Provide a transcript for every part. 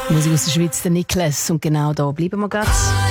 Musik aus der Schweiz, der Niklas. Und genau da bleiben wir gerade.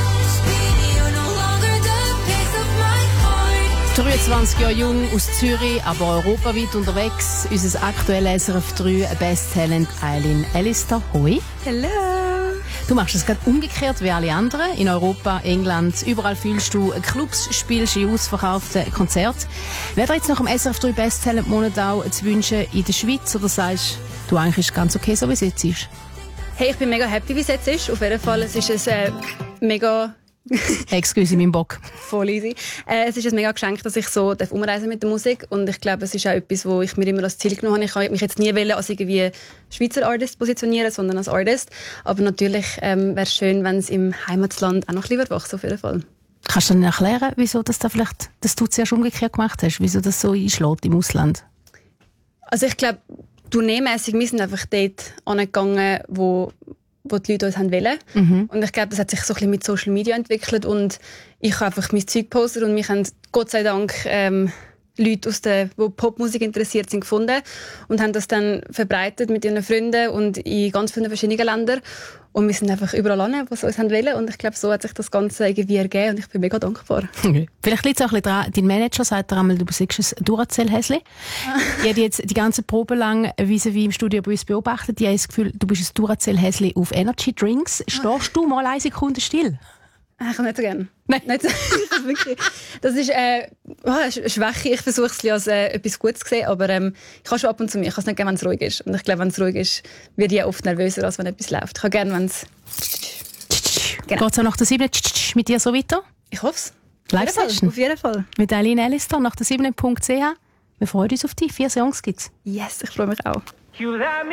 23 Jahre jung, aus Zürich, aber europaweit unterwegs. Unser aktuelles SRF 3 Best Talent Eileen Ellister. Hoi. Hallo. Du machst es gerade umgekehrt wie alle anderen. In Europa, England, überall fühlst du Clubs, spielst in ausverkauften Konzerten. Wäre dir jetzt nach dem SRF 3 Best Talent Monat auch zu wünschen in der Schweiz, oder sagst du, eigentlich ist es ganz okay, so wie es jetzt ist? Hey, ich bin mega happy, wie es jetzt ist. Auf jeden Fall, es ist ein mega... Excuse, mein Bock. Voll easy. Es ist ein mega Geschenk, dass ich so umreisen mit der Musik. Und ich glaube, es ist auch etwas, wo ich mir immer als Ziel genommen habe. Ich kann mich jetzt nie als irgendwie Schweizer Artist positionieren, sondern als Artist. Aber natürlich wäre es schön, wenn es im Heimatland auch noch ein bisschen wachsen, auf jeden Fall. Kannst du dann erklären, wieso das da vielleicht, dass du zuerst umgekehrt gemacht hast, wieso das so einschlägt im Ausland? Also ich glaube, tourneemässig, wir sind einfach dort angegangen, wo die Leute uns wollen. Und ich glaube, das hat sich so ein bisschen mit Social Media entwickelt und ich habe einfach mein Zeug gepostet und mich haben Gott sei Dank Leute, die Popmusik interessiert sind, gefunden und haben das dann verbreitet mit ihren Freunden und in ganz vielen verschiedenen Ländern. Und wir sind einfach überall an, was uns wollen. Und ich glaube, so hat sich das Ganze irgendwie ergeben und ich bin mega dankbar. Vielleicht liegt es auch ein bisschen daran, dein Manager sagt dir einmal, du bist ein Duracell-Häsli. Ich habe jetzt die ganze Probe lang wie im Studio bei uns beobachtet. Ich habe das Gefühl, du bist ein Duracell-Häsli auf Energy Drinks. Stehst du mal 1 Sekunde still? Ich kann nicht so gerne. Nein. Nicht so, wirklich. Das ist eine Schwäche. Ich versuche es als etwas Gutes zu sehen, aber ich kann schon ab und zu mir. Ich kann es nicht gerne, wenn es ruhig ist. Und ich glaube, wenn es ruhig ist, werde ich oft nervöser, als wenn etwas läuft. Ich kann gerne, wenn es... Genau. Geht es auch nach der 7 mit dir so weiter? Ich hoffe es. Live-Session? Auf jeden Fall. Mit Eileen Ellister nach der 7.ch. Wir freuen uns auf dich. 4 Songs gibt's. Yes, ich freue mich auch.